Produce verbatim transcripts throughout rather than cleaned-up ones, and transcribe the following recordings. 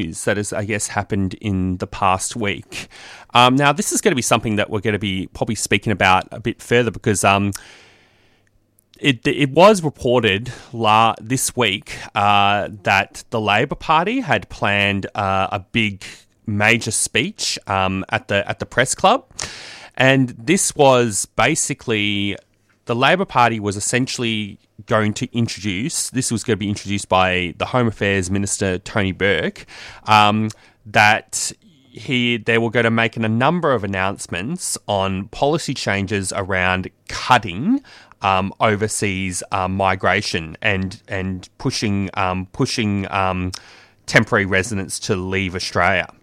news that has, I guess, happened in the past week. Um, now, this is going to be something that we're going to be probably speaking about a bit further because um, it it was reported la- this week uh, that the Labor Party had planned uh, a big major speech um, at the at the press club, and this was basically the Labor Party was essentially going to introduce, this was going to be introduced by the Home Affairs Minister, Tony Burke, um, that he they were going to make a number of announcements on policy changes around cutting um, overseas um, migration and and pushing um, pushing um, temporary residents to leave Australia.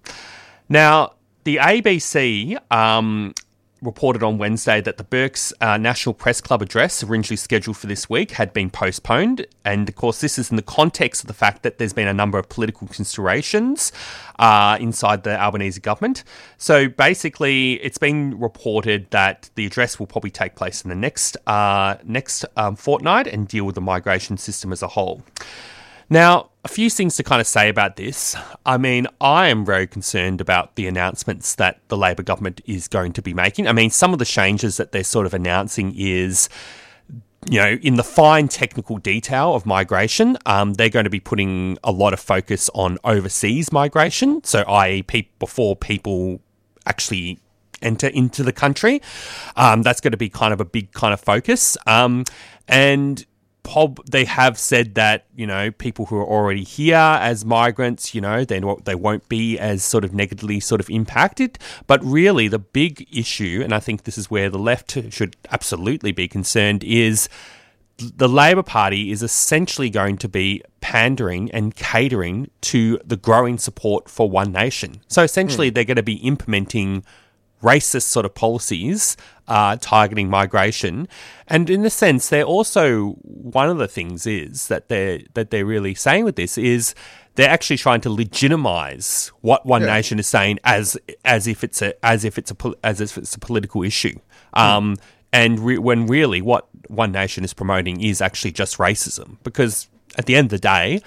Now, the A B C Um, reported on Wednesday that the Burke's uh, National Press Club address, originally scheduled for this week, had been postponed. And, of course, this is in the context of the fact that there's been a number of political considerations uh, inside the Albanese government. So, basically, it's been reported that the address will probably take place in the next, uh, next um, fortnight and deal with the migration system as a whole. Now, a few things to kind of say about this. I mean, I am very concerned about the announcements that the Labor government is going to be making. I mean, some of the changes that they're sort of announcing is, you know, in the fine technical detail of migration, um, they're going to be putting a lot of focus on overseas migration. So, that is, pe- before people actually enter into the country. Um, that's going to be kind of a big kind of focus. Um, and They have said that, you know, people who are already here as migrants, you know, they they won't be as sort of negatively sort of impacted. But really the big issue, and I think this is where the left should absolutely be concerned, is the Labor Party is essentially going to be pandering and catering to the growing support for One Nation. So essentially mm. they're going to be implementing racist sort of policies uh, targeting migration. And in a sense, they're also, one of the things is that they're, that they're really saying with this is they're actually trying to legitimize what One yeah. Nation is saying as as if it's a as if it's a as if it's a political issue. Um, mm. And re- when really what One Nation is promoting is actually just racism, because at the end of the day,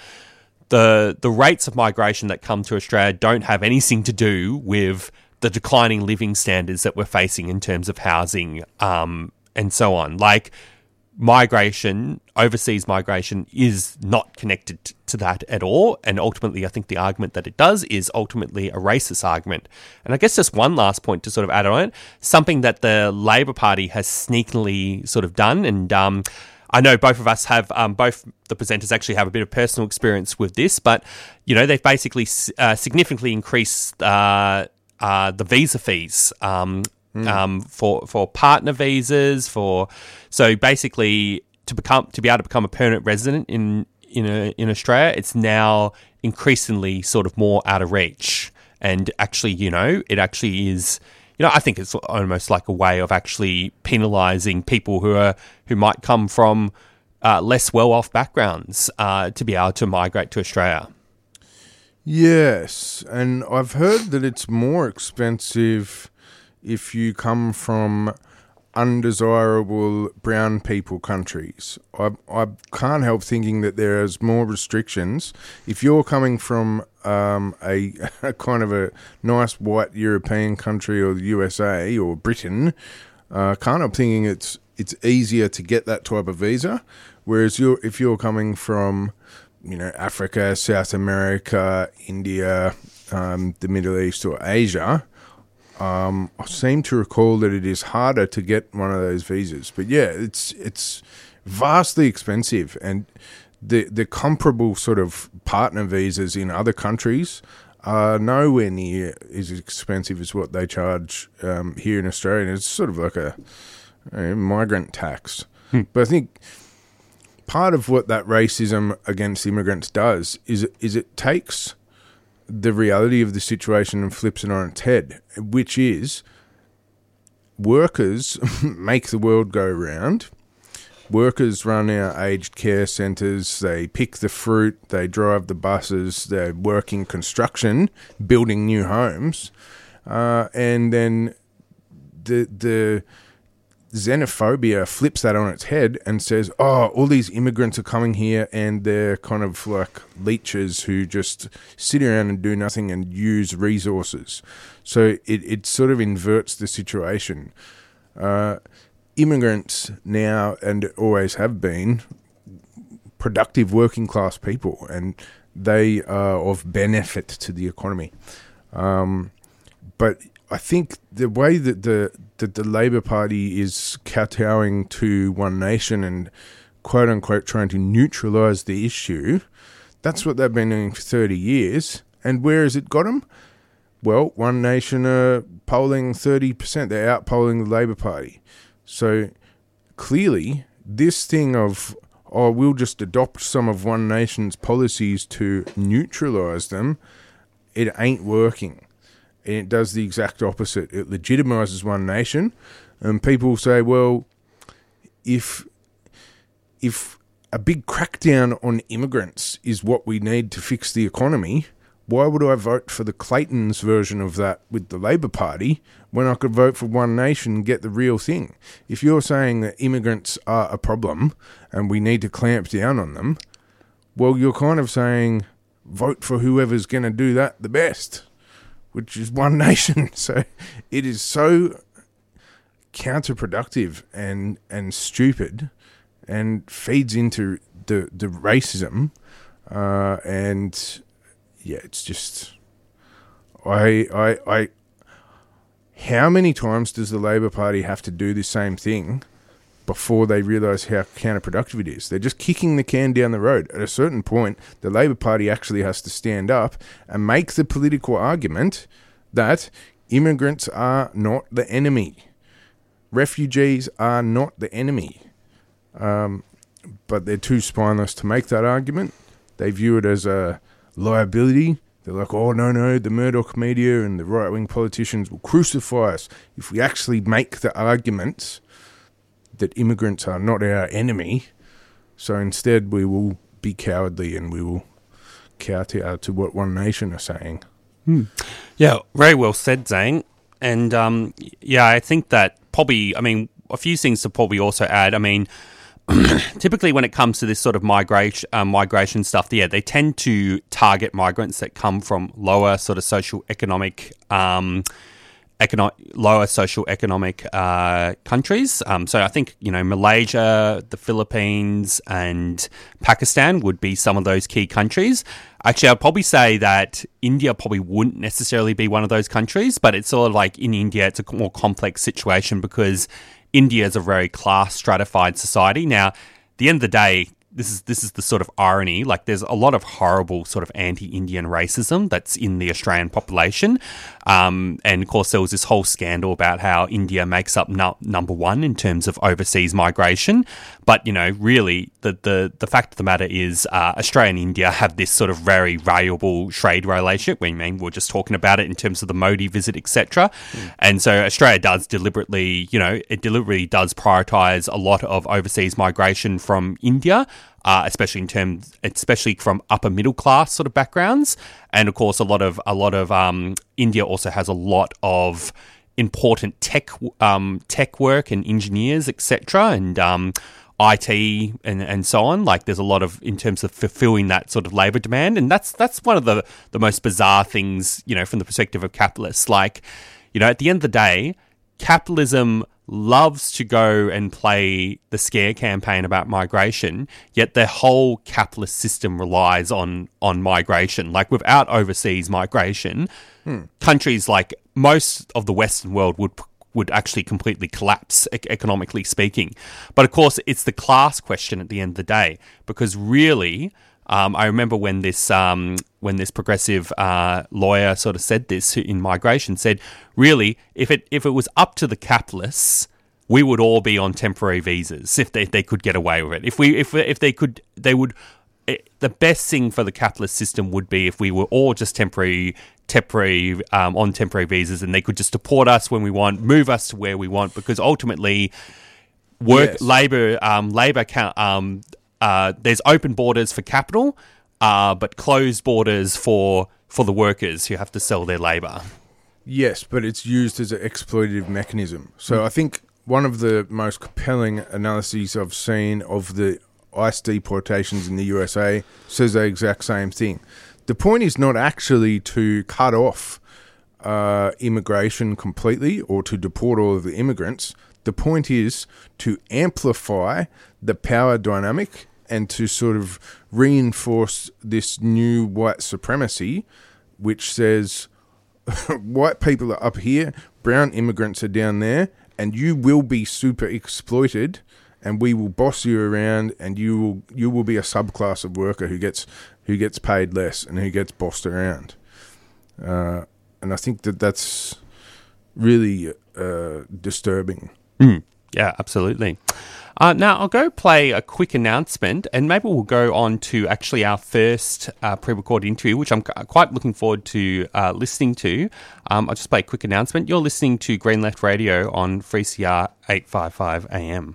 the the rates of migration that come to Australia don't have anything to do with the declining living standards that we're facing in terms of housing um, and so on. Like, migration, overseas migration, is not connected to that at all. And ultimately, I think the argument that it does is ultimately a racist argument. And I guess just one last point to sort of add on it, something that the Labor Party has sneakily sort of done, and um, I know both of us have, um, both the presenters actually have a bit of personal experience with this, but, you know, they've basically uh, significantly increased uh, Uh, the visa fees um, mm. um, for for partner visas, for so basically to become to be able to become a permanent resident in in a, in Australia, it's now increasingly sort of more out of reach. And actually, you know, it actually is. You know, I think it's almost like a way of actually penalising people who are who might come from uh, less well-off backgrounds uh, to be able to migrate to Australia. Yes, and I've heard that it's more expensive if you come from undesirable brown people countries. I I can't help thinking that there's more restrictions. If you're coming from um, a, a kind of a nice white European country or the U S A or Britain, uh, can't help thinking it's it's easier to get that type of visa. Whereas you're, if you're coming from, you know, Africa, South America, India, um, the Middle East or Asia, um, I seem to recall that it is harder to get one of those visas. But yeah, it's it's vastly expensive, and the the comparable sort of partner visas in other countries are nowhere near as expensive as what they charge um, here in Australia. And it's sort of like a, a migrant tax. Hmm. But I think part of what that racism against immigrants does is is it takes the reality of the situation and flips it on its head, which is workers make the world go round. Workers run our aged care centres, they pick the fruit, they drive the buses, they work in construction, building new homes, uh, and then the the xenophobia flips that on its head and says, oh, all these immigrants are coming here and they're kind of like leeches who just sit around and do nothing and use resources. So it, it sort of inverts the situation. Uh, immigrants now, and always have been, productive working class people, and they are of benefit to the economy. Um, but I think the way that the that the Labor Party is kowtowing to One Nation and quote unquote trying to neutralise the issue, that's what they've been doing for thirty years. And where has it got them? Well, One Nation are polling thirty percent. They're out-polling the Labor Party. So clearly, this thing of, oh, we'll just adopt some of One Nation's policies to neutralise them, it ain't working. And it does the exact opposite. It legitimises One Nation. And people say, well, if if a big crackdown on immigrants is what we need to fix the economy, why would I vote for the Clayton's version of that with the Labor Party when I could vote for One Nation and get the real thing? If you're saying that immigrants are a problem and we need to clamp down on them, well, you're kind of saying vote for whoever's going to do that the best, which is One Nation. So it is so counterproductive and, and stupid and feeds into the, the racism uh, and... Yeah, it's just, I, I, I, how many times does the Labor Party have to do the same thing before they realise how counterproductive it is? They're just kicking the can down the road. At a certain point, the Labor Party actually has to stand up and make the political argument that immigrants are not the enemy. Refugees are not the enemy. Um, but they're too spineless to make that argument. They view it as a liability. They're like, oh, no, no, the Murdoch media and the right-wing politicians will crucify us if we actually make the arguments that immigrants are not our enemy. So instead we will be cowardly and we will kowtow to what One Nation are saying. Hmm. Yeah, very well said, Zane. And, um, yeah, I think that probably, I mean, a few things to probably also add. I mean, typically when it comes to this sort of migration um, migration stuff, yeah, they tend to target migrants that come from lower sort of social economic um, econo- lower social economic uh, countries. Um, so I think, you know, Malaysia, the Philippines and Pakistan would be some of those key countries. Actually, I'd probably say that India probably wouldn't necessarily be one of those countries, but it's sort of like in India, it's a more complex situation because India is a very class stratified society. Now, at the end of the day, this is this is the sort of irony. Like, there's a lot of horrible sort of anti-Indian racism that's in the Australian population. Um, and, of course, there was this whole scandal about how India makes up no- number one in terms of overseas migration. But, you know, really, the the, the fact of the matter is uh, Australia and India have this sort of very valuable trade relationship. We mean, we're just talking about it in terms of the Modi visit, et cetera. Mm. And so Australia does deliberately, you know, it deliberately does prioritise a lot of overseas migration from India. Uh, especially in terms, especially from upper middle class sort of backgrounds, and of course, a lot of a lot of um, India also has a lot of important tech um, tech work and engineers, et cetera, and um, I T and, and so on. Like, there's a lot of in terms of fulfilling that sort of labour demand, and that's that's one of the the most bizarre things, you know, from the perspective of capitalists. Like, you know, at the end of the day, capitalism loves to go and play the scare campaign about migration, yet their whole capitalist system relies on on migration. Like, without overseas migration, hmm. countries like most of the Western world would would actually completely collapse, e- economically speaking. But of course, it's the class question at the end of the day, because really, um, I remember when this um, when this progressive uh, lawyer sort of said this in migration, said, really, if it if it was up to the capitalists, we would all be on temporary visas if they, if they could get away with it. If we if if they could, they would. It, the best thing for the capitalist system would be if we were all just temporary, temporary um, on temporary visas, and they could just deport us when we want, move us to where we want, because ultimately, work yes. labor um, labor count. Um, Uh, there's open borders for capital, uh, but closed borders for for the workers who have to sell their labour. Yes, but it's used as an exploitative mechanism. So mm. I think one of the most compelling analyses I've seen of the ICE deportations in the U S A says the exact same thing. The point is not actually to cut off uh, immigration completely or to deport all of the immigrants. The point is to amplify the power dynamic and to sort of reinforce this new white supremacy, which says white people are up here, brown immigrants are down there, and you will be super exploited, and we will boss you around, and you will you will be a subclass of worker who gets who gets paid less and who gets bossed around. Uh, and I think that that's really uh, disturbing. Mm, yeah, absolutely. Uh, now, I'll go play a quick announcement, and maybe we'll go on to actually our first uh, pre-recorded interview, which I'm c- quite looking forward to uh, listening to. Um, I'll just play a quick announcement. You're listening to Green Left Radio on three C R eight fifty-five A M.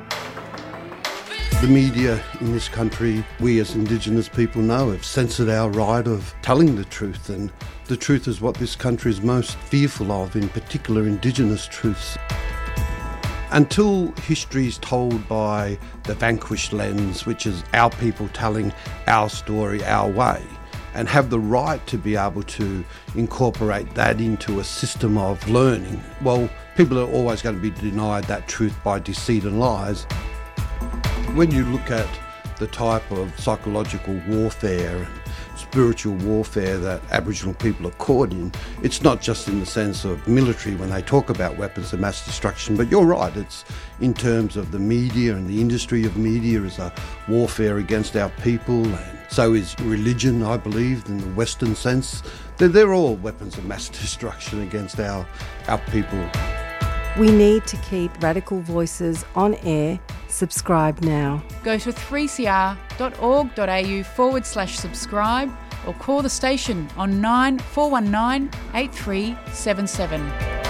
The media in this country, we as Indigenous people know, have censored our right of telling the truth, and the truth is what this country is most fearful of, in particular Indigenous truths. Until history is told by the vanquished lens, which is our people telling our story our way, and have the right to be able to incorporate that into a system of learning, well, people are always going to be denied that truth by deceit and lies. When you look at the type of psychological warfare and spiritual warfare that Aboriginal people are caught in, it's not just in the sense of military when they talk about weapons of mass destruction, but you're right, it's in terms of the media and the industry of media as a warfare against our people, and so is religion, I believe, in the Western sense. They're, they're all weapons of mass destruction against our, our people. We need to keep Radical Voices on air. Subscribe now. Go to three c r dot org dot a u forward slash subscribe or call the station on nine four one nine eight three seven seven.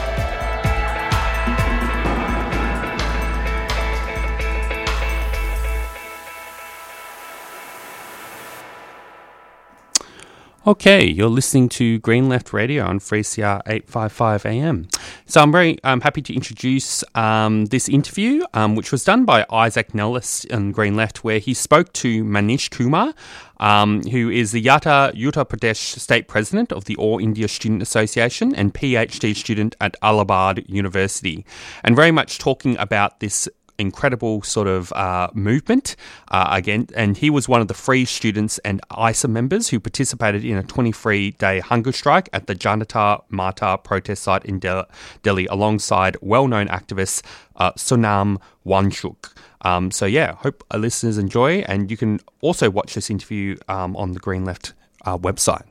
Okay, you're listening to Green Left Radio on three C R eight fifty-five A M. So I'm very um, happy to introduce um, this interview, um, which was done by Isaac Nellis on Green Left, where he spoke to Manish Kumar, um, who is the Yata Uttar Pradesh State President of the All India Student Association and PhD student at Allahabad University, and very much talking about this incredible sort of uh, movement uh, again, and he was one of the free students and I S A members who participated in a twenty-three day hunger strike at the Janata Mata protest site in Del- Delhi alongside well-known activist uh, Sonam Wangchuk. Um, so yeah, hope our listeners enjoy, and you can also watch this interview um, on the Green Left uh, website.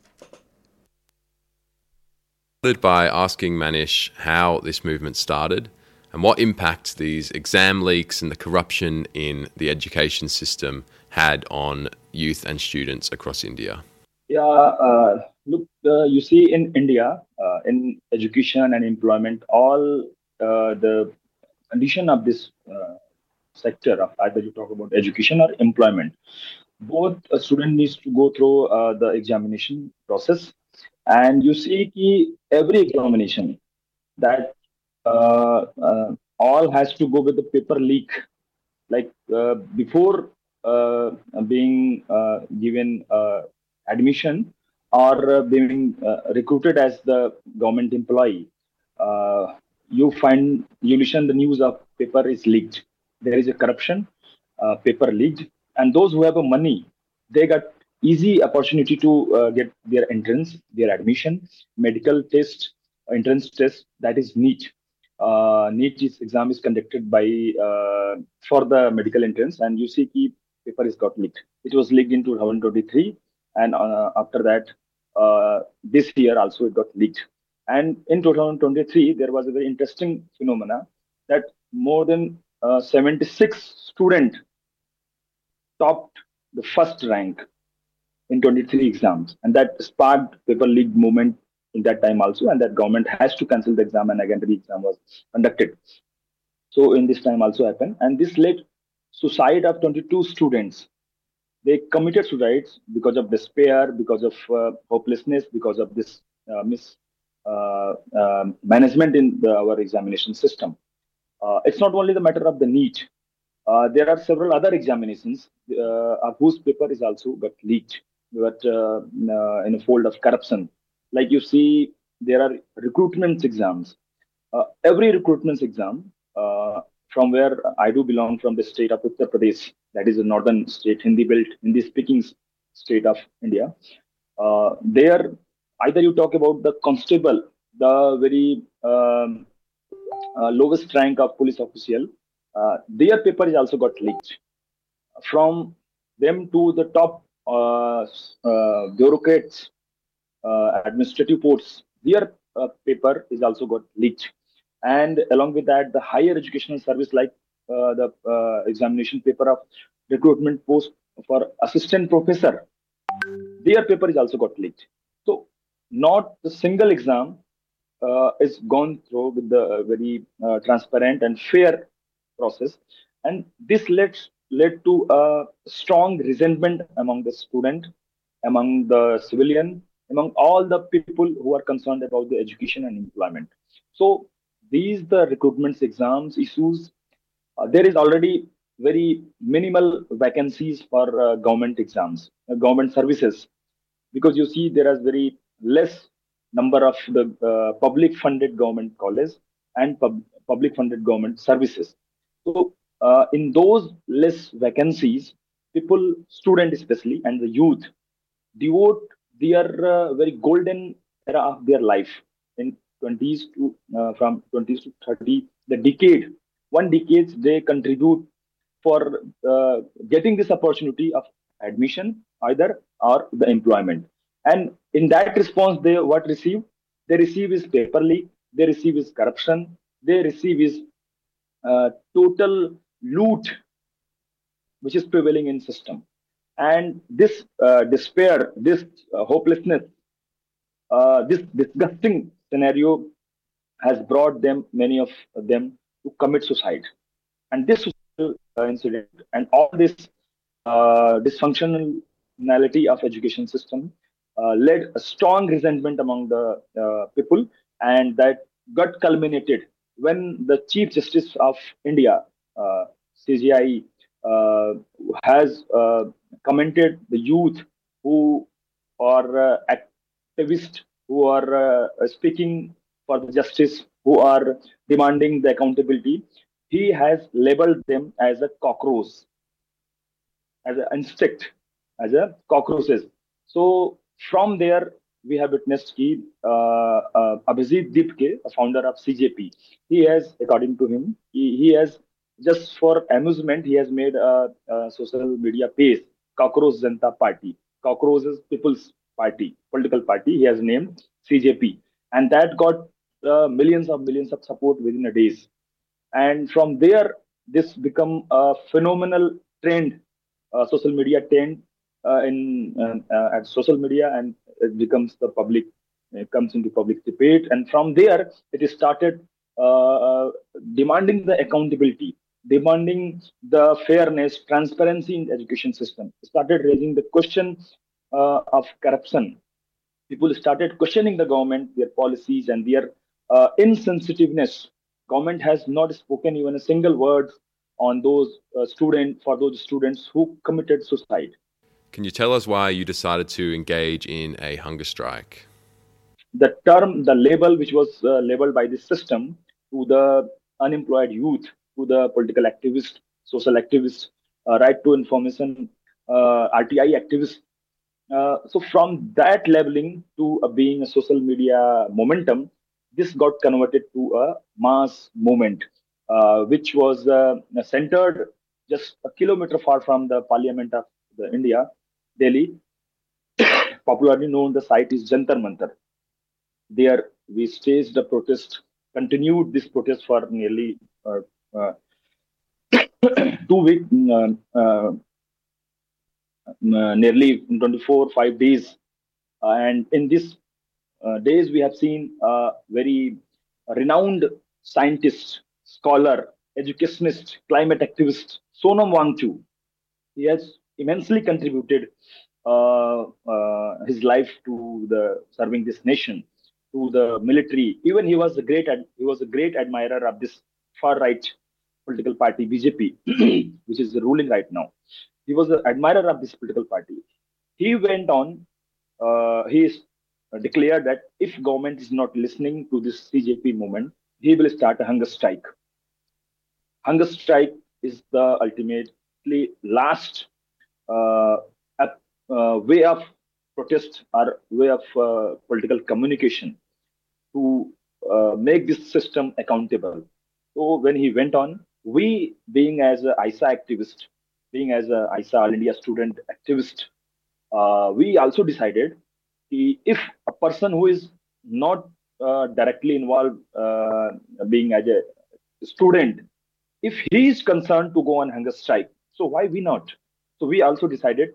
By asking Manish how this movement started and what impact these exam leaks and the corruption in the education system had on youth and students across India. Yeah, uh, look, uh, you see in India, uh, in education and employment, all uh, the condition of this uh, sector of either you talk about education or employment, both a student needs to go through uh, the examination process. And you see ki every examination that Uh, uh, all has to go with the paper leak. Like uh, before uh, being uh, given uh, admission or uh, being uh, recruited as the government employee, uh, you find you listen the news of paper is leaked. There is a corruption, uh, paper leaked, and those who have a money, they got easy opportunity to uh, get their entrance, their admission, medical test, entrance test, that is NEET. Uh, NEET is, exam is conducted by uh, for the medical entrance, and you see the paper is got leaked. It was leaked in two thousand twenty-three, and uh, after that, uh, this year also it got leaked. And in two thousand twenty-three, there was a very interesting phenomena that more than uh, seventy-six students topped the first rank in twenty-three exams, and that sparked paper leak movement in that time also, and that government has to cancel the exam, and again the exam was conducted. So in this time also happened, and this led suicide of twenty-two students. They committed suicides because of despair, because of uh, hopelessness, because of this uh, mis uh, uh, management in the, our examination system. Uh, it's not only the matter of the NEET. Uh, there are several other examinations uh, of whose paper is also got leaked, but uh, uh, in a fold of corruption. Like you see, there are recruitment exams. Uh, every recruitment exam, uh, from where I do belong, from the state of Uttar Pradesh, that is a northern state, Hindi belt, Hindi speaking state of India. Uh, there, either you talk about the constable, the very um, uh, lowest rank of police official, uh, their paper is also got leaked. From them to the top uh, uh, bureaucrats, uh, administrative posts, their uh, paper is also got leaked. And along with that, the higher educational service, like uh, the uh, examination paper of recruitment post for assistant professor, their paper is also got leaked. So not the single exam uh, is gone through with the uh, very uh, transparent and fair process, and this led led to a strong resentment among the student, among the civilian, among all the people who are concerned about the education and employment. So these the recruitment exams issues. Uh, there is already very minimal vacancies for uh, government exams, uh, government services, because you see there is very less number of the uh, public funded government colleges and pub- public funded government services. So uh, in those less vacancies, people, student especially, and the youth devote their uh, very golden era of their life in twenties to uh, from twenties to thirty, the decade, one decade they contribute for uh, getting this opportunity of admission either or the employment. And in that response, they what receive? They receive is paper leak, they receive is corruption, they receive is uh, total loot which is prevailing in system. And this uh, despair, this uh, hopelessness, uh, this disgusting scenario has brought them, many of them, to commit suicide. And this uh, incident and all this uh, dysfunctionality of education system uh, led a strong resentment among the uh, people, and that got culminated when the Chief Justice of India, uh, C J I, uh, has uh, commented the youth who are uh, activists, who are uh, speaking for the justice, who are demanding the accountability. He has labeled them as a cockroach, as an insect, as a cockroaches. So from there, we have witnessed ki, uh, uh, Abhijit Dipke, a founder of C J P, he has, according to him, he, he has just for amusement, he has made a, a social media page, Cockroach Janata Party, Cockroaches People's Party, political party. He has named C J P, and that got uh, millions of millions of support within a days. And from there, this become a phenomenal trend, uh, social media trend uh, in uh, uh, at social media, and it becomes the public, it comes into public debate, and from there it is started uh, uh, demanding the accountability, demanding the fairness, transparency in the education system. It started raising the question uh, of corruption. People started questioning the government, their policies, and their uh, insensitiveness. Government has not spoken even a single word on those uh, student for those students who committed suicide. Can you tell us why you decided to engage in a hunger strike? The term, the label which was uh, labeled by the system to the unemployed youth, to the political activists, social activists, uh, right to information, uh, R T I activists. Uh, so from that labeling to uh, being a social media momentum, this got converted to a mass movement, uh, which was uh, centered just a kilometer far from the Parliament of the India, Delhi. Popularly known, the site is Jantar Mantar. There, we staged the protest, continued this protest for nearly uh, uh, two weeks, uh, uh, nearly twenty-four, five days. Uh, and in these uh, days, we have seen a very renowned scientist, scholar, educationist, climate activist, Sonam Wangchu. He has immensely contributed uh, uh, his life to the serving this nation, to the military. Even he was a great ad- he was a great admirer of this far-right political party, B J P, which is ruling right now. He was an admirer of this political party. He went on, uh, he is declared that if government is not listening to this C J P movement, he will start a hunger strike. Hunger strike is the ultimately last uh, uh, way of protest or way of uh, political communication to uh, make this system accountable. So when he went on, we being as a I S A activist, being as a I S A All India student activist, uh, we also decided ki if a person who is not uh, directly involved, uh, being as a student, if he is concerned to go on hunger strike, so why we not? So we also decided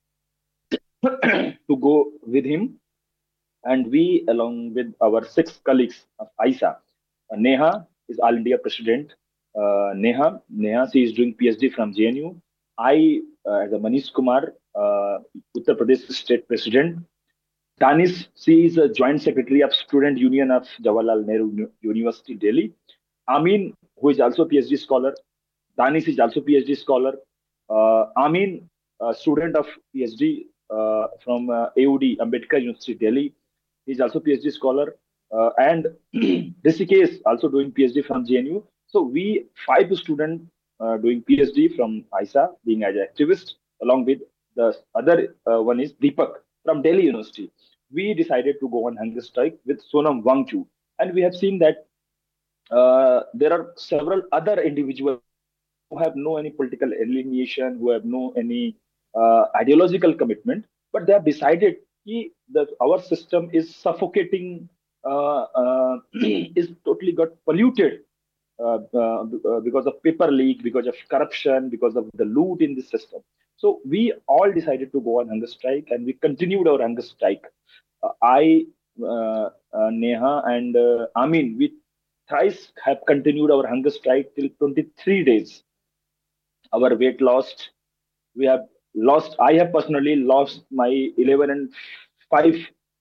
to go with him, and we, along with our six colleagues of I S A, uh, Neha is All India President. Uh, Neha, Neha, she is doing PhD from J N U. I, uh, as a Manish Kumar, uh, Uttar Pradesh State President. Danish, she is a Joint Secretary of Student Union of Jawaharlal Nehru University, Delhi. Amin, who is also PhD scholar. Danish is also PhD scholar. Uh, Amin, a student of PhD uh, from uh, A U D, Ambedkar University, Delhi. He is also PhD scholar. Uh, and Rishikesh also doing PhD from J N U. So we five students uh, doing PhD from I S A, being as an activist, along with the other uh, one is Deepak from Delhi University. We decided to go on hunger strike with Sonam Wangchu. And we have seen that uh, there are several other individuals who have no any political alienation, who have no any uh, ideological commitment, but they have decided that our system is suffocating, uh, uh, is totally got polluted uh, uh, because of paper leak, because of corruption, because of the loot in the system. So we all decided to go on hunger strike, and we continued our hunger strike. Uh, I, uh, uh, Neha, and uh, Amin, we thrice have continued our hunger strike till twenty-three days. Our weight lost. We have lost. I have personally lost my eleven and five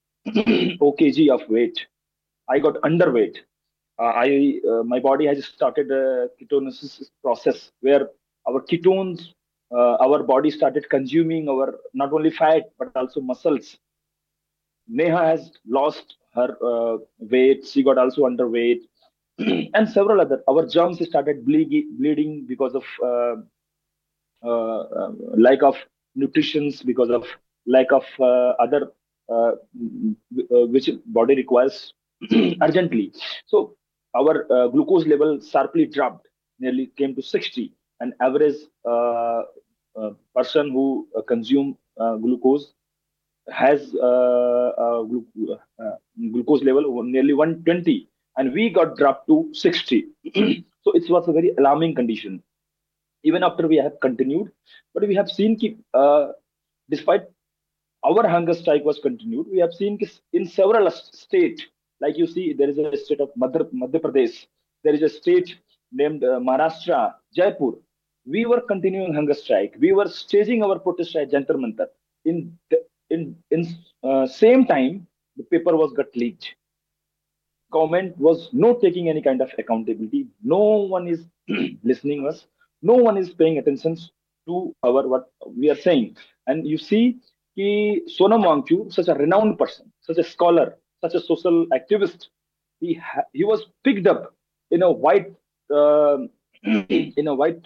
kg of weight. I got underweight. Uh, I uh, my body has started a ketosis process where our ketones, uh, our body started consuming our not only fat but also muscles. Neha has lost her uh, weight. She got also underweight, and several other. Our germs started bleeding, bleeding because of uh, uh, uh, lack of nutrition, because of lack of uh, other uh, uh, which body requires urgently. So our uh, glucose level sharply dropped, nearly came to sixty. An average uh, uh, person who uh, consume uh, glucose has uh, uh, glu- uh, glucose level nearly one hundred twenty, and we got dropped to sixty. So it was a very alarming condition. Even after we have continued, but we have seen that uh, despite our hunger strike was continued, we have seen in several states, like you see, there is a state of Madhya, Madhya Pradesh, there is a state named uh, Maharashtra, Jaipur. We were continuing hunger strike. We were staging our protest at Jantar Mantar. In the, in in uh, same time, the paper was got leaked. Government was not taking any kind of accountability. No one is listening us. No one is paying attention to our what we are saying. And you see, ki Sonam Wangchu, such a renowned person, such a scholar, such a social activist, he ha- he was picked up in a white uh, in a white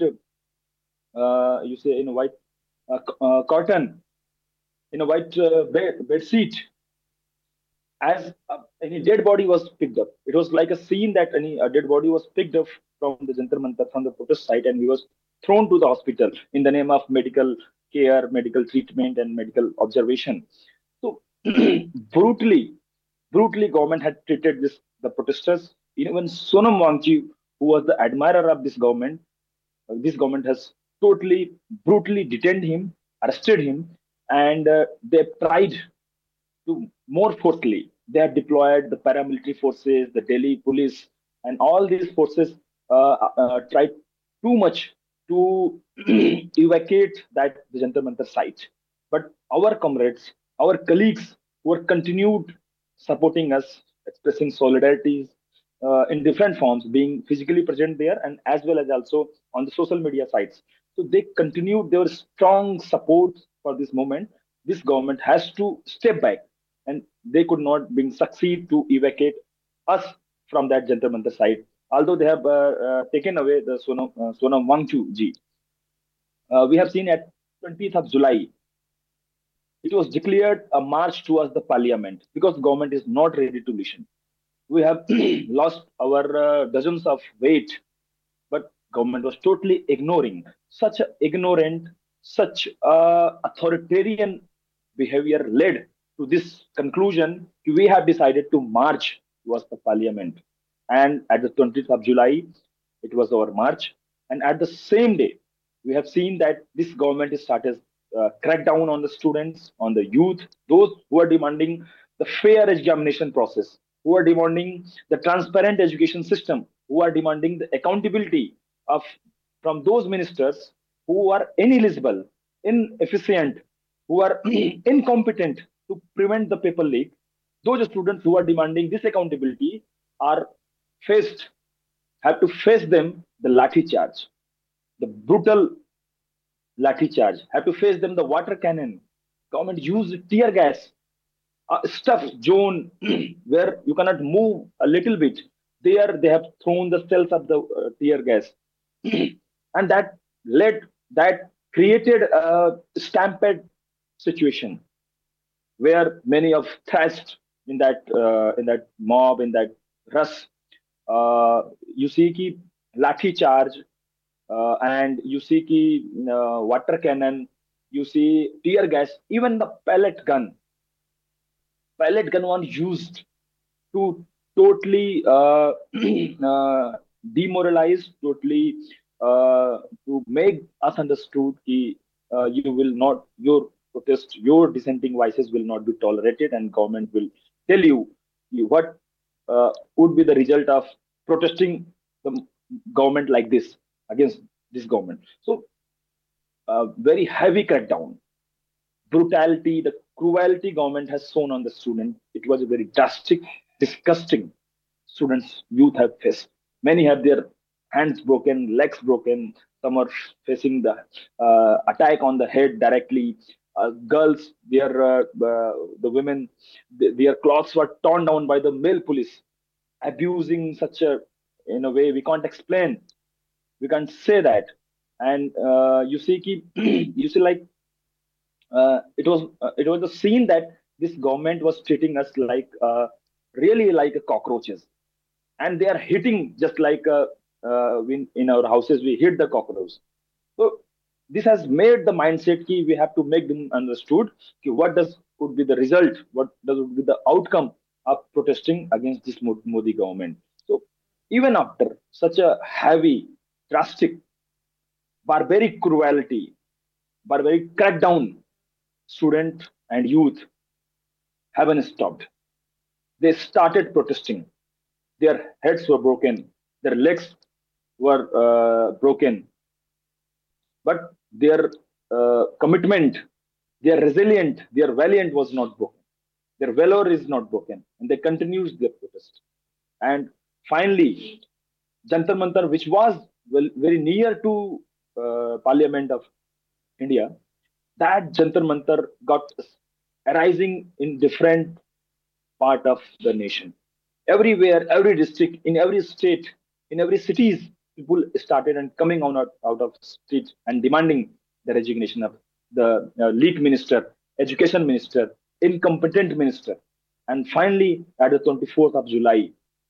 uh, you say in a white uh, uh, cotton, in a white uh, bed bed sheet, as uh, any dead body was picked up. It was like a scene that any a dead body was picked up from the Jantar Mantar, from the protest site, and he was thrown to the hospital in the name of medical care, medical treatment, and medical observation. So brutally, brutally, government had treated this the protesters. Even Sonam Wangchu, who was the admirer of this government, uh, this government has totally brutally detained him, arrested him, and uh, they tried to more forcefully. They have deployed the paramilitary forces, the Delhi police, and all these forces uh, uh, tried too much to evacuate that the Jantar Mantar site. But our comrades, our colleagues who are continued supporting us, expressing solidarity, uh, in different forms, being physically present there and as well as also on the social media sites. So they continued their strong support for this moment. This government has to step back, and they could not being succeed to evacuate us from that Jantar Mantar site. Although they have uh, uh, taken away the Sonam, uh, Sonam Wangchu ji. Uh, we have seen at twentieth of July, it was declared a march towards the parliament because the government is not ready to listen. We have lost our uh, dozens of weight, but government was totally ignoring. Such a ignorant, such a authoritarian behavior led to this conclusion. We have decided to march towards the parliament. And at the twentieth of July, it was our march. And at the same day, we have seen that this government has started uh, crack down on the students, on the youth, those who are demanding the fair examination process, who are demanding the transparent education system, who are demanding the accountability of from those ministers who are ineligible, inefficient, who are incompetent to prevent the paper leak. Those students who are demanding this accountability are faced, have to face them the lathi charge, the brutal lathi charge, have to face them the water cannon. Government used tear gas, uh, stuffed zone where you cannot move a little bit. There they have thrown the cells of the uh, tear gas, and that led that created a stampede situation where many of thrashed in that uh, in that mob, in that rush. Uh, you see ki lathi charge, uh, and you see ki uh, water cannon, you see tear gas, even the pellet gun. Pellet gun was used to totally uh, uh, demoralize, totally uh, to make us understood that uh, you will not, your protest, your dissenting voices will not be tolerated, and government will tell you what uh, would be the result of protesting the government like this against this government. So, uh, very heavy crackdown, brutality, the cruelty government has shown on the student. It was a very drastic, disgusting. Students, youth have faced. Many have their hands broken, legs broken. Some are facing the uh, attack on the head directly. Uh, girls, their uh, uh, the women, th- their clothes were torn down by the male police, abusing such a in a way we can't explain. We can't say that. And uh, you see, ki, you see, like uh, it was uh, it was a scene that this government was treating us like uh, really like a cockroaches, and they are hitting just like uh, uh, in, in our houses we hit the cockroaches. So this has made the mindset ki we have to make them understood ki what does would be the result, what does would be the outcome of protesting against this Modi government. So even after such a heavy, drastic, barbaric cruelty, barbaric crackdown, student and youth haven't stopped. They started protesting. Their heads were broken, their legs were uh, broken, but their uh, commitment, their resilient, their valiant was not broken. Their valor is not broken, and they continued their protest. And finally, Jantar Mantar, which was well, very near to uh, Parliament of India, that Jantar Mantar got arising in different part of the nation. Everywhere, every district, in every state, in every cities, people started and coming out, out of street and demanding the resignation of the uh, lead minister, education minister, incompetent minister. And finally, at the twenty-fourth of July,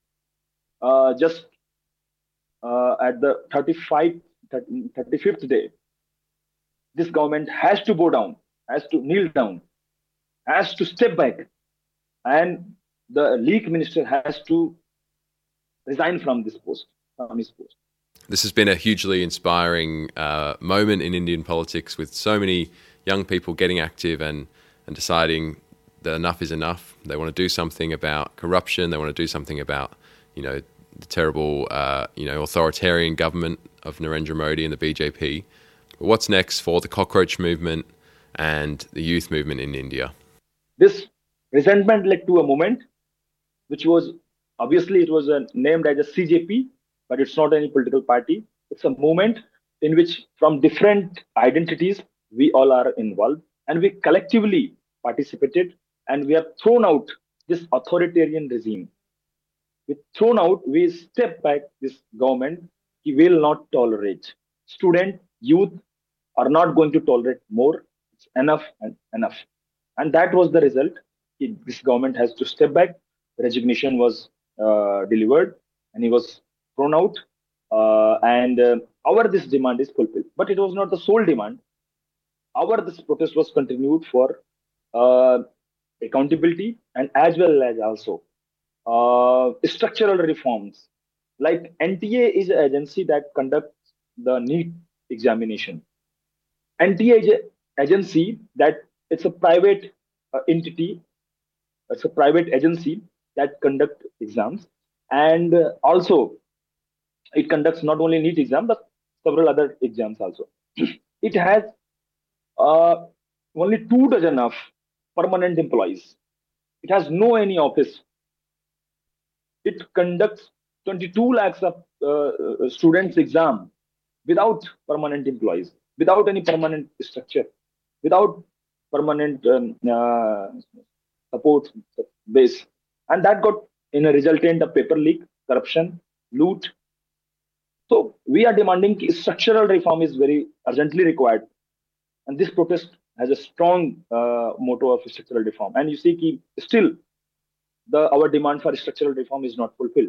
uh, just uh, at the thirty-fifth, thirty-fifth day, this government has to go down, has to kneel down, has to step back, and the lead minister has to resign from this post, from his post. This has been a hugely inspiring uh, moment in Indian politics, with so many young people getting active and, and deciding that enough is enough. They want to do something about corruption. They want to do something about, you know, the terrible, uh, you know, authoritarian government of Narendra Modi and the B J P. But what's next for the cockroach movement and the youth movement in India? This resentment led to a moment which was Obviously, it was uh, named as a C J P, but it's not any political party. It's a movement in which, from different identities, we all are involved, and we collectively participated, and we have thrown out this authoritarian regime. We thrown out, we step back this government. He will not tolerate. Student, youth are not going to tolerate more. It's enough and enough. And that was the result. It, this government has to step back. The resignation was uh, delivered, and he was thrown out. Uh, and uh, our this demand is fulfilled, but it was not the sole demand. Our this protest was continued for uh, accountability and as well as also uh, structural reforms. Like N T A is an agency that conducts the NEET examination. N T A is an agency that it's a private uh, entity. It's a private agency that conducts exams, and uh, also it conducts not only NEET exam but several other exams also. It has uh, only two dozen of permanent employees. It has no any office. It conducts twenty-two lakhs of uh, students exam without permanent employees, without any permanent structure, without permanent um, uh, support base. And that got in a resultant of paper leak, corruption, loot. So we are demanding structural reform is very urgently required. And this protest has a strong uh, motto of structural reform. And you see, ki still the our demand for structural reform is not fulfilled.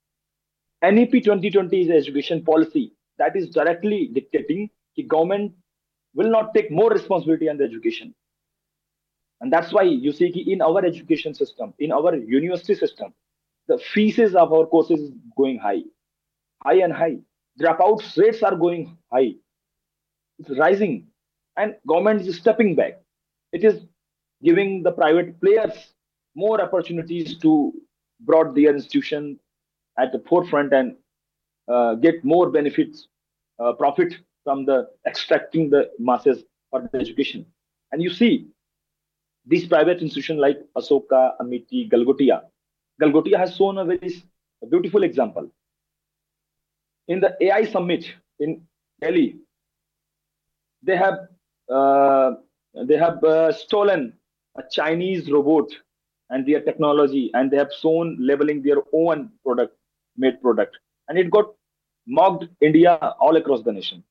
N E P twenty twenty is an education policy that is directly dictating the government will not take more responsibility on the education. And that's why you see ki in our education system, in our university system, the fees of our courses is going high, high and high. Dropout rates are going high. It's rising. And government is stepping back. It is giving the private players more opportunities to brought their institution at the forefront and uh, get more benefits, uh, profit from the extracting the masses for the education. And you see, these private institutions like Asoka, Amity, Galgotia, Galgotia has shown a very a beautiful example. In the A I summit in Delhi, they have uh, they have uh, stolen a Chinese robot and their technology, and they have shown labeling their own product, made product, and it got mocked India all across the nation,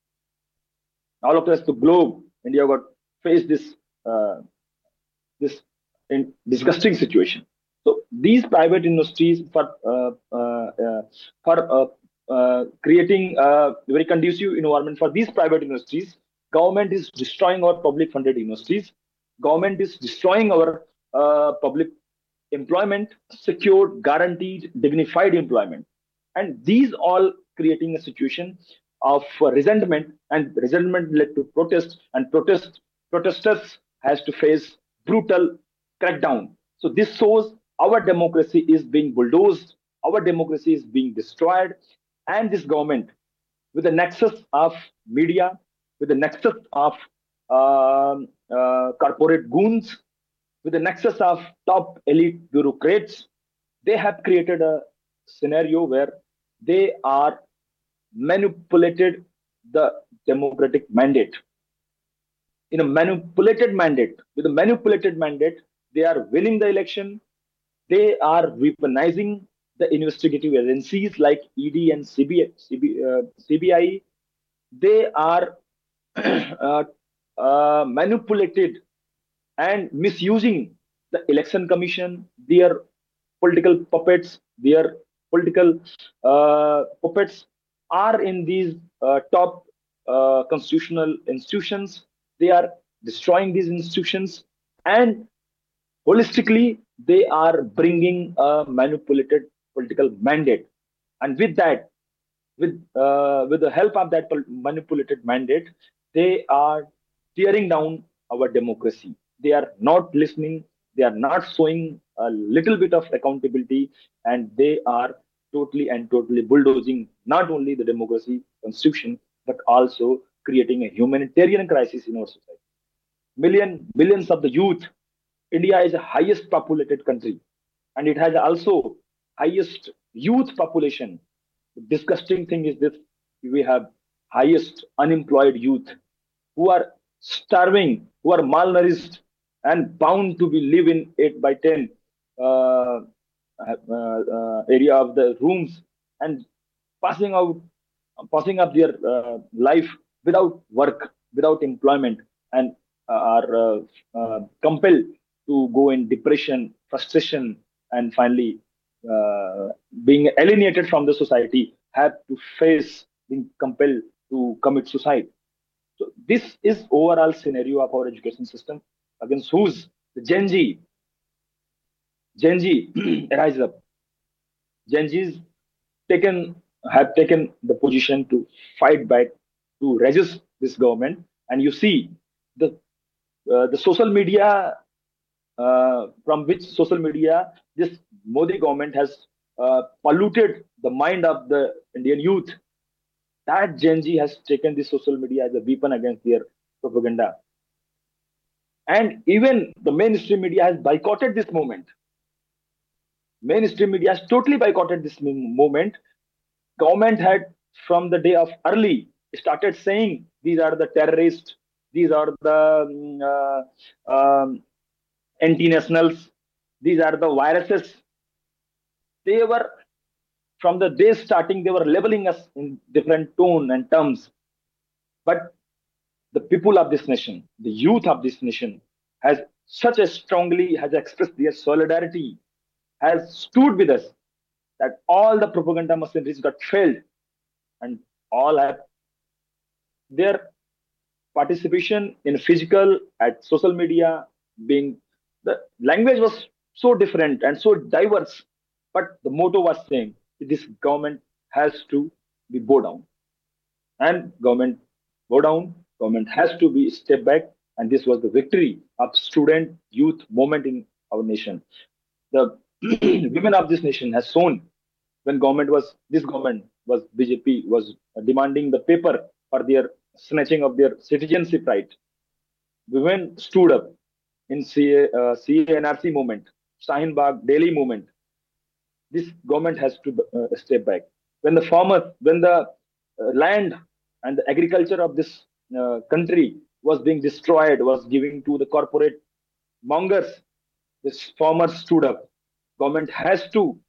all across the globe. India got faced this uh, this in disgusting situation. So these private industries for uh, uh, uh, for uh, uh, creating a very conducive environment for these private industries, government is destroying our public funded universities. Government is destroying our uh, public employment, secured, guaranteed, dignified employment. And these all creating a situation of uh, resentment, and resentment led to protest, and protest protesters has to face brutal crackdown. So this shows our democracy is being bulldozed, our democracy is being destroyed, and this government, with the nexus of media, with the nexus of uh, uh, corporate goons, with the nexus of top elite bureaucrats, they have created a scenario where they are manipulated the democratic mandate. In a manipulated mandate, with a manipulated mandate, they are winning the election. They are weaponizing the investigative agencies like E D and C B I. C B, uh, C B I. They are uh, uh, manipulated and misusing the election commission, their political puppets, their political uh, puppets are in these uh, top uh, constitutional institutions. They are destroying these institutions, and holistically, they are bringing a manipulated political mandate. And with that, with uh, with the help of that manipulated mandate, they are tearing down our democracy. They are not listening. They are not showing a little bit of accountability, and they are totally and totally bulldozing not only the democracy constitution, but also creating a humanitarian crisis in our society. Million, millions of the youth. India is the highest populated country, and it has also highest youth population. The disgusting thing is this: we have highest unemployed youth who are starving, who are malnourished, and bound to be live in eight by ten uh, uh, uh, area of the rooms and passing out, passing up their uh, life without work, without employment, and uh, are uh, uh, compelled to go in depression, frustration, and finally uh, being alienated from the society, have to face being compelled to commit suicide. So this is overall scenario of our education system, against whose the Gen Z, Gen Z rise up. Gen Z's taken have taken the position to fight back, to resist this government, and you see the uh, the social media uh, from which social media this Modi government has uh, polluted the mind of the Indian youth. That Gen Z has taken this social media as a weapon against their propaganda. And even the mainstream media has boycotted this movement. Mainstream media has totally boycotted this movement. Government had, from the day of early, started saying these are the terrorists, these are the um, uh, um, anti-nationals, these are the viruses. They were, from the day starting, they were labeling us in different tone and terms. But the people of this nation, the youth of this nation, has such a strongly has expressed their solidarity, has stood with us, that all the propaganda machineries got failed, and all have their participation in physical, at social media, being the language was so different and so diverse, but the motto was same: this government has to be bow down, and government bow down, government has to be step back, and this was the victory of student youth movement in our nation. The women of this nation has shown, when government was this government was B J P was demanding the paper for their snatching of their citizenship right. Women stood up in C A, uh, C A N R C movement, Shaheen Bagh Delhi movement. This government has to uh, step back. When the farmer, when the uh, land and the agriculture of this uh, country was being destroyed, was giving to the corporate mongers, this farmer stood up. Government has to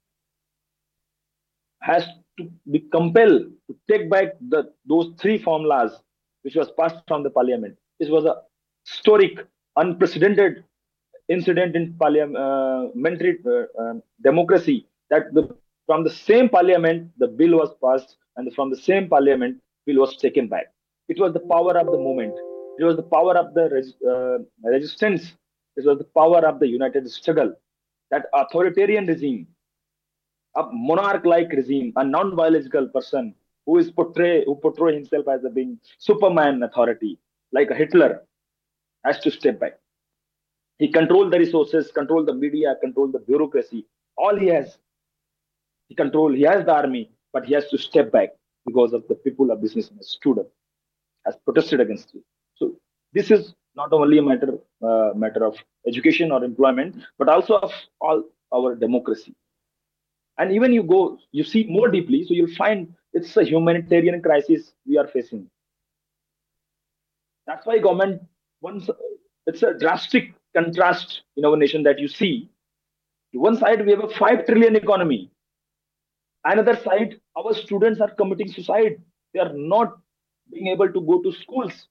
has to be compelled to take back the those three formulas which was passed from the parliament. This was a historic, unprecedented incident in parliamentary uh, uh, democracy, that the, from the same parliament the bill was passed, and from the same parliament bill was taken back. It was the power of the movement. It was the power of the res, uh, resistance. It was the power of the united struggle. That authoritarian regime, a monarch-like regime, a non-biological person who is portray who portray himself as a being Superman authority, like a Hitler, has to step back. He controlled the resources, controlled the media, controlled the bureaucracy. All he has, he control. He has the army, but he has to step back because of the people of business has stood up, has protested against it. So this is not only a matter uh, matter of education or employment, but also of all our democracy. And even you go, you see more deeply, so you'll find it's a humanitarian crisis we are facing. That's why government, once it's a drastic contrast in our nation that you see. To one side, we have a five trillion economy. Another side, our students are committing suicide. They are not being able to go to schools.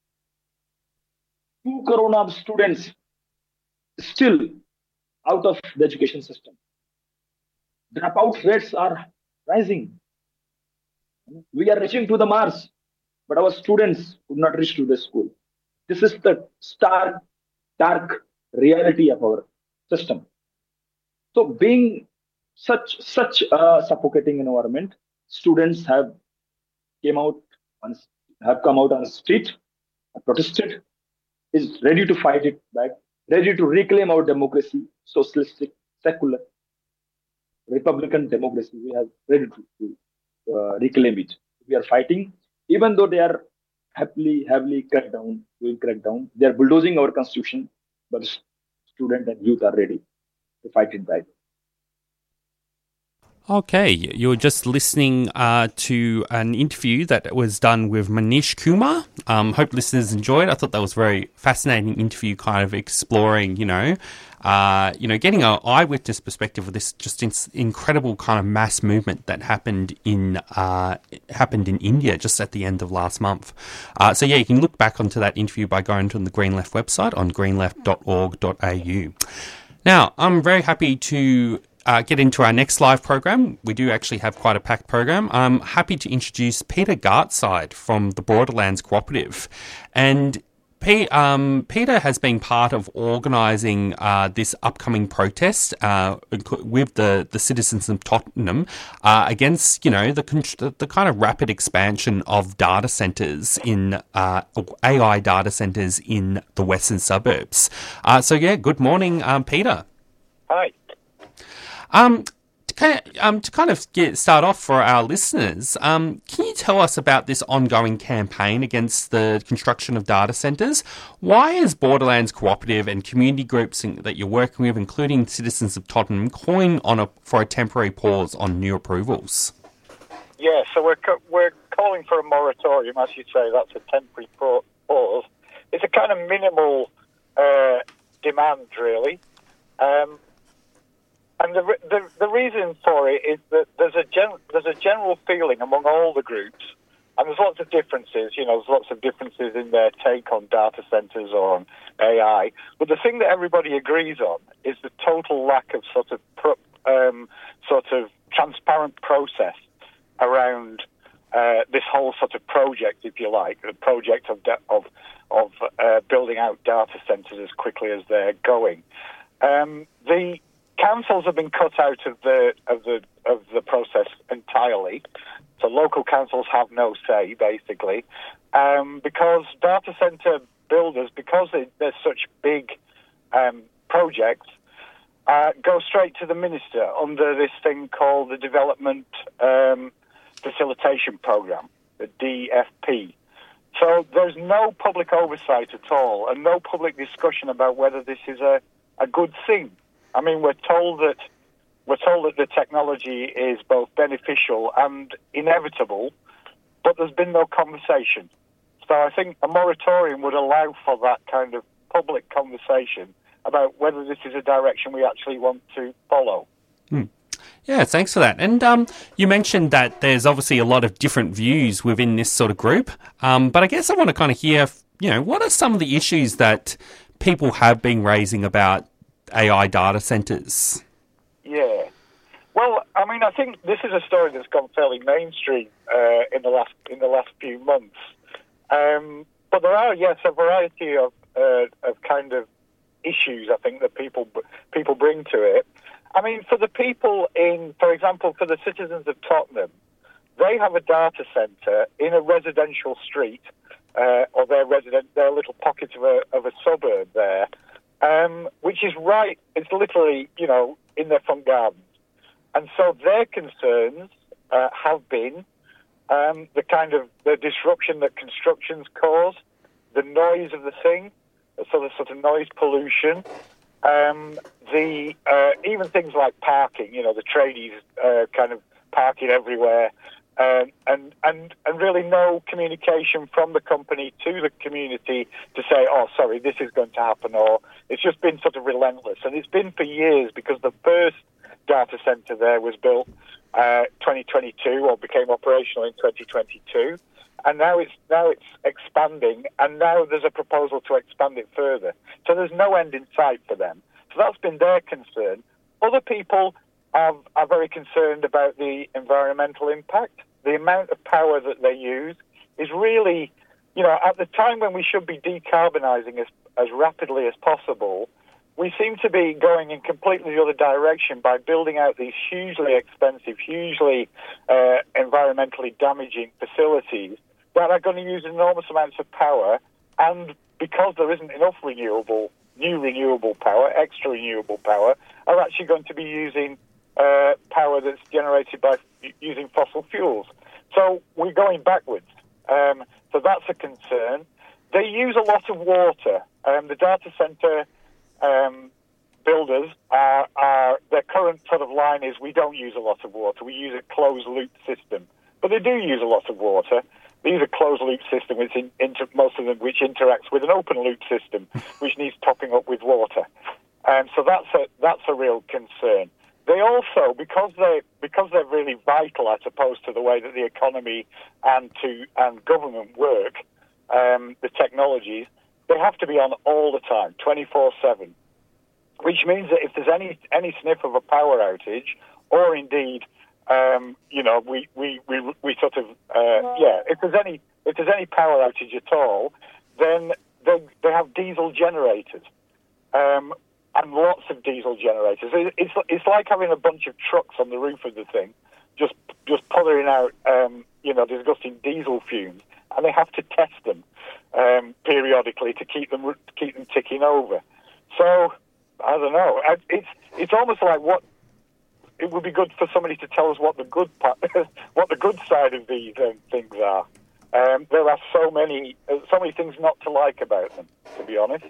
Two crore of students still out of the education system. Dropout rates are rising. We are reaching to the Mars, but our students would not reach to the school. This is the stark, dark reality of our system. So, being such such a suffocating environment, students have came out on, have come out on the street, have protested, is ready to fight it back, ready to reclaim our democracy, socialistic, secular, republican democracy. We are ready to, to uh, reclaim it. We are fighting, even though they are heavily, heavily cracked down, doing crackdown. They are bulldozing our constitution, but students and youth are ready to fight it back. Okay, you're just listening uh, to an interview that was done with Manish Kumar. Um, hope listeners enjoyed. I thought that was a very fascinating interview, kind of exploring, you know, uh, you know, getting an eyewitness perspective of this just in- incredible kind of mass movement that happened in uh, happened in India just at the end of last month. Uh, so yeah, you can look back onto that interview by going to the Green Left website on green left dot org dot a u. Now, I'm very happy to Uh, get into our next live program. We do actually have quite a packed program. I'm happy to introduce Peter Gartside from the Borderlands Cooperative. And P- um, Peter has been part of organising uh, this upcoming protest uh, with the, the citizens of Tottenham uh, against, you know, the, the the kind of rapid expansion of data centres in uh, A I data centres in the western suburbs. Uh, so yeah, good morning, um, Peter. Hi. Um, to kind of, um, to kind of get start off for our listeners, um, can you tell us about this ongoing campaign against the construction of data centres? Why is Borderlands Cooperative and community groups in, that you're working with, including Citizens of Tottenham, calling on a, for a temporary pause on new approvals? Yeah, so we're co- we're calling for a moratorium, as you say. That's a temporary pause. It's a kind of minimal uh, demand, really. Um, And the, the the reason for it is that there's a gen, there's a general feeling among all the groups, and there's lots of differences. You know, there's lots of differences in their take on data centers or on A I. But the thing that everybody agrees on is the total lack of sort of pro, um, sort of transparent process around uh, this whole sort of project, if you like, the project of de- of of uh, building out data centers as quickly as they're going. Um, the Councils have been cut out of the of the of the process entirely, so local councils have no say basically, um, because data center builders, because they, they're such big um, projects, uh, go straight to the minister under this thing called the Development um, Facilitation Program, the D F P. So there's no public oversight at all, and no public discussion about whether this is a, a good thing. I mean, we're told that we're told that the technology is both beneficial and inevitable, but there's been no conversation. So I think a moratorium would allow for that kind of public conversation about whether this is a direction we actually want to follow. Hmm. Yeah, thanks for that. And um, you mentioned that there's obviously a lot of different views within this sort of group, um, but I guess I want to kind of hear, you know, what are some of the issues that people have been raising about A I data centres? Yeah. Well, I mean, I think this is a story that's gone fairly mainstream uh, in the last in the last few months. Um, but there are, yes, a variety of uh, of kind of issues, I think, that people people bring to it. I mean, for the people in, for example, for the citizens of Tottenham, they have a data centre in a residential street, uh, or their resident, their little pocket of a of a suburb there. Um, which is right, it's literally, you know, in their front gardens. And so their concerns uh, have been um, the kind of the disruption that constructions cause, the noise of the thing, so the sort of noise pollution, um, the uh, even things like parking, you know, the tradies uh, kind of parking everywhere, Um, and, and and really no communication from the company to the community to say, oh, sorry, this is going to happen, or it's just been sort of relentless. And it's been for years, because the first data centre there was built uh, twenty twenty-two, or became operational in twenty twenty-two, and now it's now it's expanding, and now there's a proposal to expand it further. So there's no end in sight for them. So that's been their concern. Other people are, are very concerned about the environmental impact. The amount of power that they use is really, you know, at the time when we should be decarbonising as, as rapidly as possible, we seem to be going in completely the other direction by building out these hugely expensive, hugely uh, environmentally damaging facilities that are going to use enormous amounts of power, and because there isn't enough renewable, new renewable power, extra renewable power, are actually going to be using Uh, power that's generated by f- using fossil fuels. So we're going backwards. Um, so that's a concern. They use a lot of water. Um, the data center um, builders are, are their current sort of line is we don't use a lot of water. We use a closed loop system, but they do use a lot of water. They use a closed loop system, which in, inter, most of them which interacts with an open loop system, which needs topping up with water. And so that's a that's a real concern. They also, because they because they're really vital, I suppose, to the way that the economy and to and government work, um, the technologies, they have to be on all the time, twenty-four seven. Which means that if there's any any sniff of a power outage, or indeed, um, you know, we we, we, we sort of uh, yeah, if there's any if there's any power outage at all, then they they have diesel generators, um, and lots of diesel generators. It's it's like having a bunch of trucks on the roof of the thing, just just puttering out um, you know disgusting diesel fumes, and they have to test them um, periodically to keep them to keep them ticking over. So. I don't know. It's it's almost like what it would be good for somebody to tell us what the good part, what the good side of these um, things are. Um, there are so many so many things not to like about them, to be honest.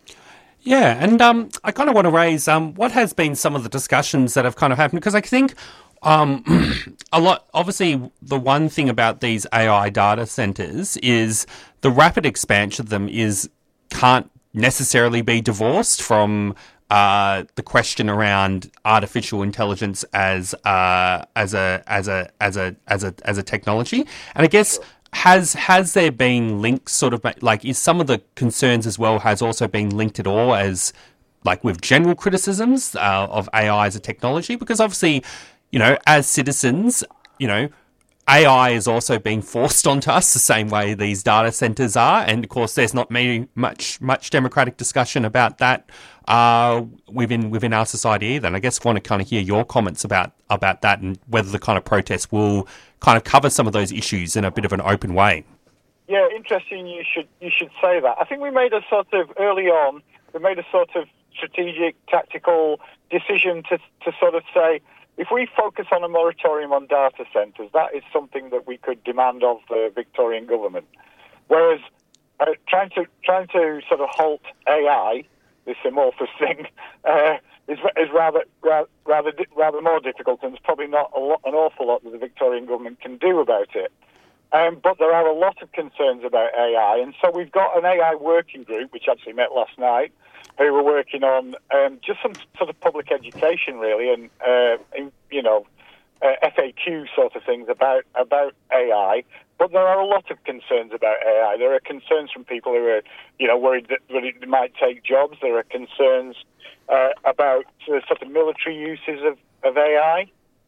Yeah, and um, I kind of want to raise um, what has been some of the discussions that have kind of happened, because I think um, a lot. Obviously, the one thing about these A I data centers is the rapid expansion of them is can't necessarily be divorced from Uh, the question around artificial intelligence as uh, as a as a as a as a as a technology, and I guess has has there been links sort of like is some of the concerns as well has also been linked at all as like with general criticisms uh, of A I as a technology, because obviously, you know, as citizens, you know, A I is also being forced onto us the same way these data centers are, and of course, there's not many, much much democratic discussion about that uh, within within our society either. And I guess I want to kind of hear your comments about about that and whether the kind of protests will kind of cover some of those issues in a bit of an open way. Yeah, interesting. You should you should say that. I think we made a sort of early on. We made a sort of strategic, tactical decision to to sort of say, if we focus on a moratorium on data centres, that is something that we could demand of the Victorian government. Whereas uh, trying to trying to sort of halt A I, this amorphous thing, uh, is, is rather rather rather rather more difficult, and there's probably not a lot, an awful lot that the Victorian government can do about it. Um, but there are a lot of concerns about A I, and so we've got an A I working group, which actually met last night, who were working on um, just some sort of public education, really, and uh, you know, uh, F A Q sort of things about about A I. But there are a lot of concerns about A I. There are concerns from people who are, you know, worried that, that it might take jobs. There are concerns uh, about uh, sort of military uses of, of A I,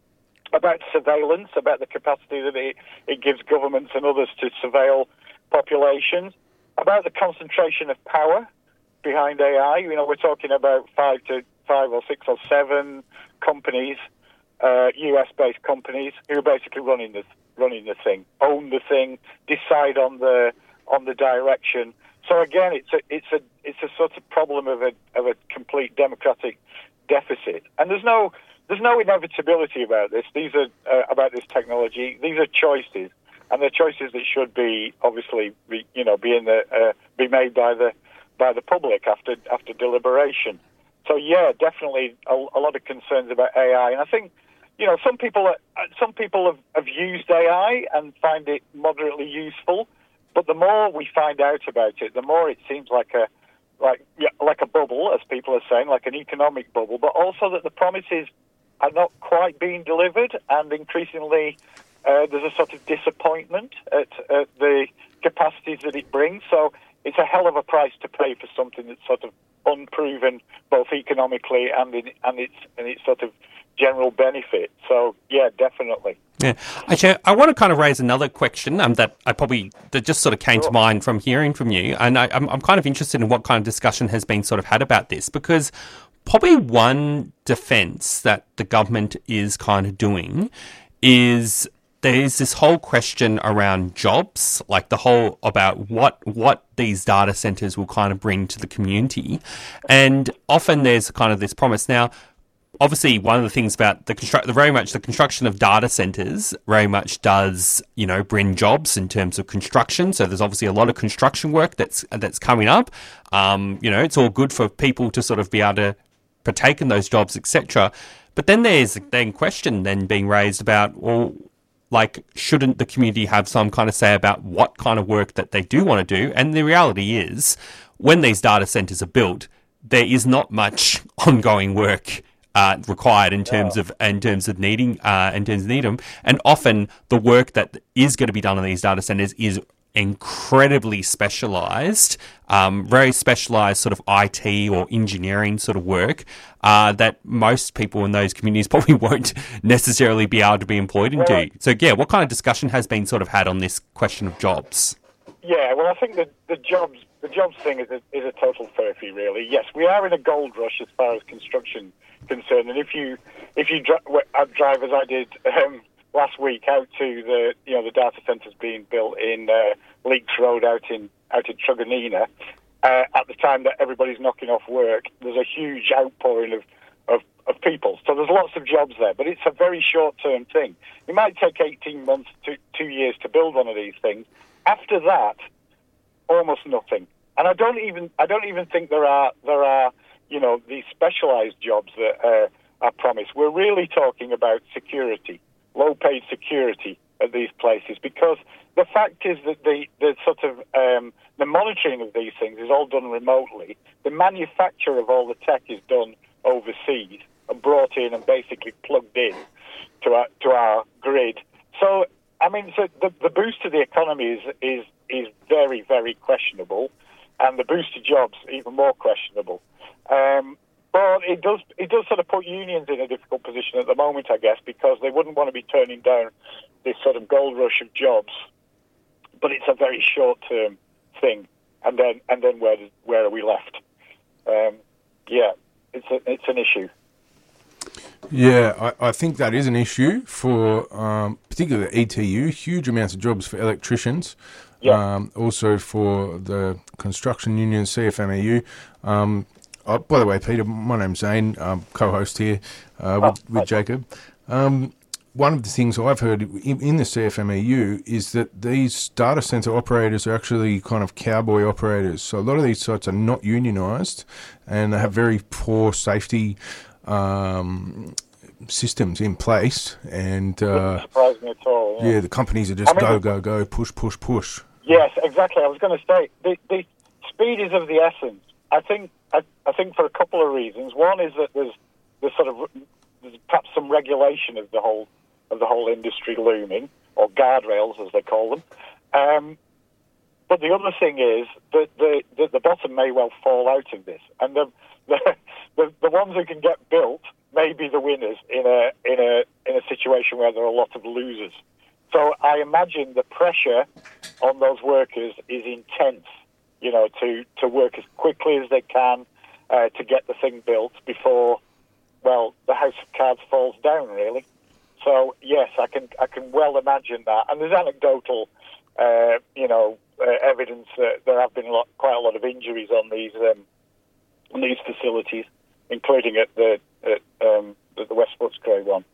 about surveillance, about the capacity that it, it gives governments and others to surveil populations, about the concentration of power behind A I. You know, we're talking about five to five or six or seven companies, uh, U S-based companies, who are basically running the running the thing, own the thing, decide on the on the direction. So again, it's a it's a it's a sort of problem of a of a complete democratic deficit. And there's no there's no inevitability about this. These are uh, about this technology. These are choices, and they're choices that should be obviously be, you know be in the uh, be made by the by the public after after deliberation. So yeah, definitely a, a lot of concerns about A I, and I think you know some people are, some people have, have used A I and find it moderately useful, but the more we find out about it, the more it seems like a like yeah, like a bubble, as people are saying, like an economic bubble, but also that the promises are not quite being delivered, and increasingly uh, there's a sort of disappointment at, at the capacities that it brings. So it's a hell of a price to pay for something that's sort of unproven, both economically and in and its and its sort of general benefit. So yeah, definitely. Yeah, actually, I want to kind of raise another question um, that I probably that just sort of came sure. to mind from hearing from you, and I, I'm I'm kind of interested in what kind of discussion has been sort of had about this, because probably one defence that the government is kind of doing is there's this whole question around jobs, like the whole about what what these data centres will kind of bring to the community. And often there's kind of this promise. Now, obviously, one of the things about the construct, very much the construction of data centres very much does, you know, bring jobs in terms of construction. So there's obviously a lot of construction work that's that's coming up. Um, you know, it's all good for people to sort of be able to partaken those jobs, et cetera. But then there's then question then being raised about, well, like, shouldn't the community have some kind of say about what kind of work that they do want to do? And the reality is, when these data centres are built, there is not much ongoing work uh, required in terms of in terms of needing uh, in terms of need them. And often the work that is going to be done on these data centres is incredibly specialised, um, very specialised sort of I T or engineering sort of work uh, that most people in those communities probably won't necessarily be able to be employed into. Well, so, yeah, what kind of discussion has been sort of had on this question of jobs? Yeah, well, I think the the jobs the jobs thing is a, is a total furphy, really. Yes, we are in a gold rush as far as construction concerned, and if you if you dri- drive as I did um, last week out to the you know the data centres being built in uh, Leeks Road out in out in Truganina, uh, at the time that everybody's knocking off work, there's a huge outpouring of, of of people. So there's lots of jobs there, but it's a very short term thing. It might take eighteen months to two years to build one of these things. After that, almost nothing. And I don't even I don't even think there are there are you know these specialised jobs that uh, are promised. We're really talking about security, low-paid security at these places, because the fact is that the the sort of um, the monitoring of these things is all done remotely. The manufacture of all the tech is done overseas and brought in and basically plugged in to our to our grid. So. I mean, so the, the boost to the economy is, is is very, very questionable, and the boost to jobs even more questionable. Um, but it does it does sort of put unions in a difficult position at the moment, I guess, because they wouldn't want to be turning down this sort of gold rush of jobs. But it's a very short term thing, and then and then where where are we left? Um, yeah, it's a, it's an issue. Yeah, I, I think that is an issue for um, particularly E T U, huge amounts of jobs for electricians, yeah. um, also for the construction union, C F M E U. Um, oh, by the way, Peter, my name's Zane, um, co-host here uh, with, oh, with Jacob. Um, one of the things I've heard in, in the C F M E U is that these data centre operators are actually kind of cowboy operators. So a lot of these sites are not unionised, and they have very poor safety Um, systems in place, and uh, doesn't surprise me at all. Yeah, yeah the companies are just I mean, go, go, go, push, push, push. Yes, exactly. I was going to say the, the speed is of the essence. I think I, I think for a couple of reasons. One is that there's there's sort of there's perhaps some regulation of the whole of the whole industry looming, or guardrails as they call them. Um, but the other thing is that the, the the bottom may well fall out of this, and the the, the the ones who can get built may be the winners in a in a in a situation where there are a lot of losers. So I imagine the pressure on those workers is intense, you know, to, to work as quickly as they can uh, to get the thing built before, well, the house of cards falls down, really. So yes, I can I can well imagine that. And there's anecdotal, uh, you know, uh, evidence that there have been a lot, quite a lot of injuries on these um, on these facilities, including at the at, um, the, the West Footscray one.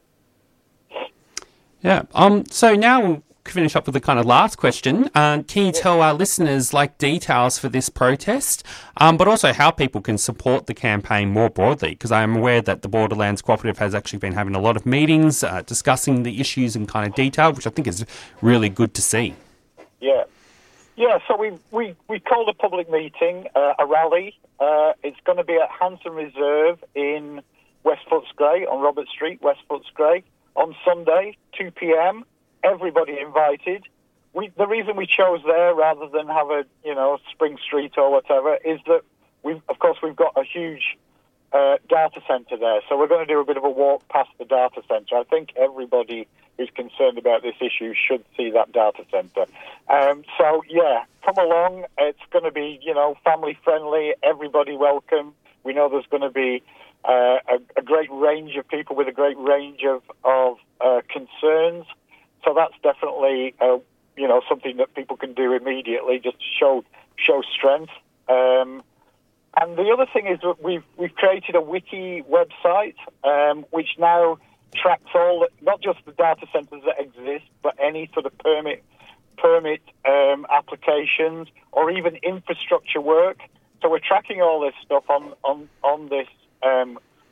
Yeah. Um. So now we'll finish up with the kind of last question. Uh, can you tell our listeners like details for this protest, um, but also how people can support the campaign more broadly? Because I am aware that the Borderlands Cooperative has actually been having a lot of meetings uh, discussing the issues in kind of detail, which I think is really good to see. Yeah. Yeah, so we we, we called a public meeting, uh, a rally. Uh, it's going to be at Hanson Reserve in West Footscray, on Robert Street, West Footscray, on Sunday, two p.m. Everybody invited. We, the reason we chose there rather than have a, you know, Spring Street or whatever is that, we've, of course, we've got a huge uh, data centre there. So we're going to do a bit of a walk past the data centre. I think everybody who's concerned about this issue should see that data centre. Um, so, yeah, come along. It's going to be, you know, family-friendly, everybody welcome. We know there's going to be uh, a, a great range of people with a great range of, of uh, concerns. So that's definitely, uh, you know, something that people can do immediately just to show show strength. Um, and the other thing is that we've we've created a wiki website um, which now tracks all, the, not just the data centres that exist, but any sort of permit permit um, applications or even infrastructure work. So we're tracking all this stuff on on on this um,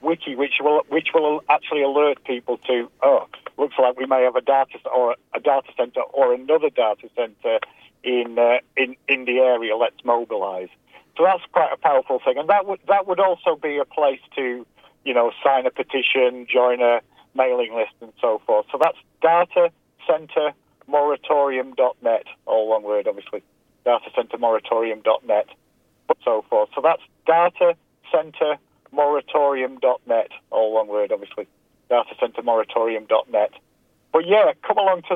wiki, which will which will actually alert people to, oh, looks like we may have a data or a data center or another data center in uh, in in the area. Let's mobilize. So that's quite a powerful thing, and that would that would also be a place to, you know, sign a petition, join a mailing list, and so forth. So that's data center moratorium dot net, all one word, obviously. data center moratorium dot net, and so forth. So that's data center moratorium dot net, all one word, obviously. data center moratorium dot net. But yeah, come along to